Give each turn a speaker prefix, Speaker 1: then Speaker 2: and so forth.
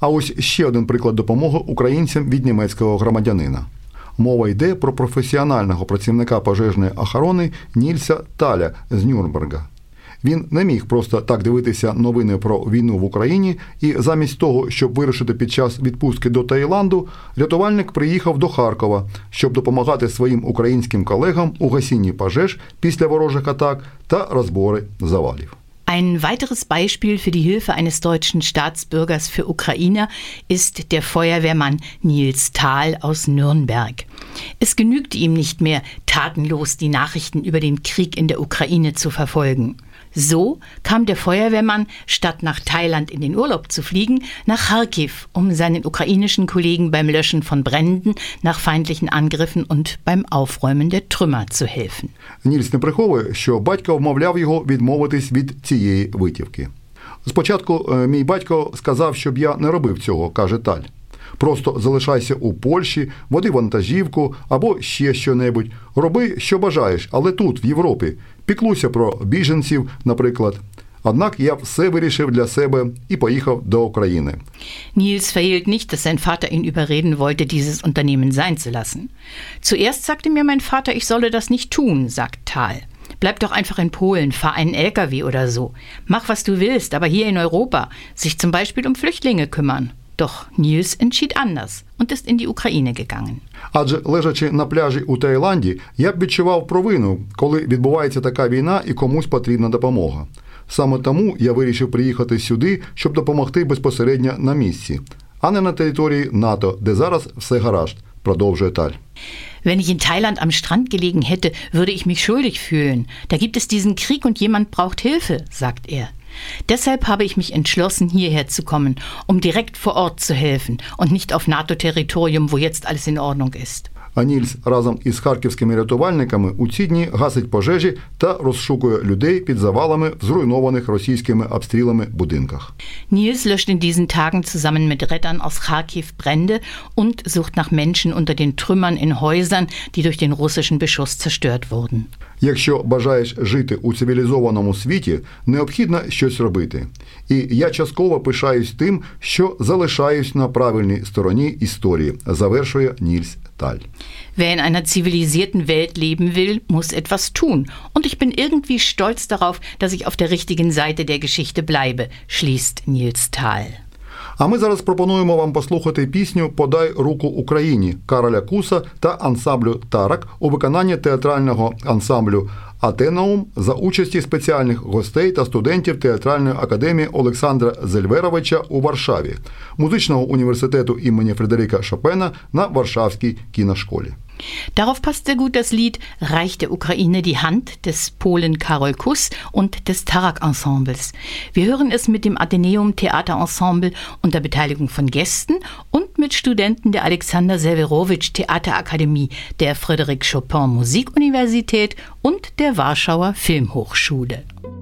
Speaker 1: А ось ще один приклад допомоги українцям від німецького громадянина. Мова йде про професіонального працівника пожежної охорони Нільса Таля з Нюрнберга. Він не міг просто так дивитися новини про війну в Україні, і замість того, щоб вирушити під час відпустки до Таїланду, рятувальник приїхав до Харкова, щоб допомагати своїм українським колегам у гасінні пожеж після ворожих атак та розбори завалів.
Speaker 2: Ein weiteres Beispiel für die Hilfe eines deutschen Staatsbürgers für Ukrainer ist der Feuerwehrmann Nils Thal aus Nürnberg. Es genügt ihm nicht mehr, tatenlos die Nachrichten über den Krieg in der Ukraine zu verfolgen. So kam der Feuerwehrmann, statt nach Thailand in den Urlaub zu fliegen, nach Charkiw, um seinen ukrainischen Kollegen beim Löschen von Bränden, nach feindlichen Angriffen und beim Aufräumen der Trümmer zu helfen.
Speaker 1: Нільс не приховує, що батько вмовляв його відмовитись від цієї витівки. Спочатку мій батько сказав, щоб я не робив цього, каже Таль. Просто залишайся у Польщі, води вантажівку або ще що-небудь. Роби, що бажаєш, але тут, в Європі. Піклуйся про біженців, наприклад. Однак я все вирішив для себе і поїхав до України.
Speaker 2: Nils verhehlt nicht, dass sein Vater ihn überreden wollte, dieses Unternehmen sein zu lassen. Zuerst sagte mir mein Vater, ich solle das nicht tun, sagt Thal. Bleib doch einfach in Polen, fahr einen LKW oder so. Mach, was du willst, aber hier in Europa. Sich zum Beispiel um Flüchtlinge kümmern. Doch Nils entschied anders und ist in die Ukraine gegangen.
Speaker 1: Адже, лежачи на пляжі у Таїланді, я б відчував провину, коли відбувається така війна і комусь потрібна допомога. Саме тому я вирішив приїхати сюди, щоб допомогти безпосередньо на місці, а не на території НАТО, де зараз все гаразд, продовжує Таль.
Speaker 2: Wenn ich in Thailand am Strand gelegen hätte, würde ich mich schuldig fühlen. Da gibt es diesen Krieg und jemand braucht Hilfe, sagt er. Deshalb habe ich mich entschlossen, hierher zu kommen, um direkt vor Ort zu helfen und nicht auf NATO-Territorium, wo jetzt alles in Ordnung ist.
Speaker 1: А Нільс разом із харківськими рятувальниками у ці дні гасить пожежі та розшукує людей під завалами в зруйнованих російськими обстрілами будинках.
Speaker 2: Nils löscht in diesen Tagen zusammen mit Rettern aus Charkiw Brände und sucht nach Menschen unter den Trümmern in Häusern, die durch den russischen Beschuss zerstört wurden.
Speaker 1: Якщо бажаєш жити у цивілізованому світі, необхідно щось робити. І я частково пишаюсь тим, що залишаюсь на правильній стороні історії, завершує Нільс Таль.
Speaker 2: Wer in einer zivilisierten Welt leben will, muss etwas tun. Und ich bin irgendwie stolz darauf, dass ich auf der richtigen Seite der Geschichte bleibe, schließt Nils Thal.
Speaker 1: А ми зараз пропонуємо вам послухати пісню «Подай руку Україні» Кароля Куса та ансамблю «Тарак» у виконанні театрального ансамблю «Атенаум» за участі спеціальних гостей та студентів Театральної академії Олександра Зельверовича у Варшаві, музичного університету імені Фредеріка Шопена на Варшавській кіношколі.
Speaker 2: Darauf passt sehr gut das Lied Reich der Ukraine die Hand des Polen Karol Kuss und des Tarak-Ensembles. Wir hören es mit dem Atheneum Theaterensemble unter Beteiligung von Gästen und mit Studenten der Alexander Severowitsch Theaterakademie, der Frédéric Chopin Musikuniversität und der Warschauer Filmhochschule.